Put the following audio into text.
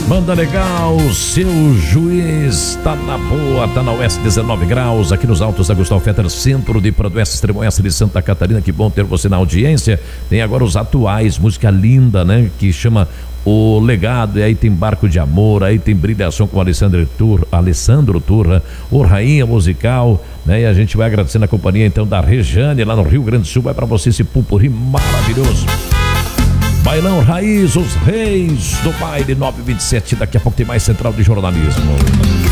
Manda legal, seu juiz tá na boa, tá na Oeste 19 graus, aqui nos Altos da Gustavo Fetter, centro de Prodoeste, extremo oeste de Santa Catarina. Que bom ter você na audiência. Tem agora os atuais, música linda, né? Que chama O Legado, e aí tem Barco de Amor, aí tem Brilhação com Alessandro Turra, o Rainha Musical, né? E a gente vai agradecendo a companhia então da Rejane, lá no Rio Grande do Sul. Vai pra você esse pupurri maravilhoso. Bailão Raiz, os reis do baile 927. Daqui a pouco tem mais Central de Jornalismo.